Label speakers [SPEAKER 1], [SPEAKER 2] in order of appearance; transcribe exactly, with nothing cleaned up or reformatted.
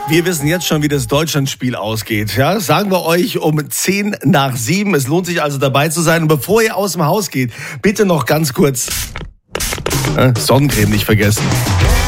[SPEAKER 1] Wir wissen jetzt schon, wie das Deutschlandspiel ausgeht. Ja, sagen wir euch um zehn nach sieben. Es lohnt sich also dabei zu sein. Und bevor ihr aus dem Haus geht, bitte noch ganz kurz äh, Sonnencreme nicht vergessen.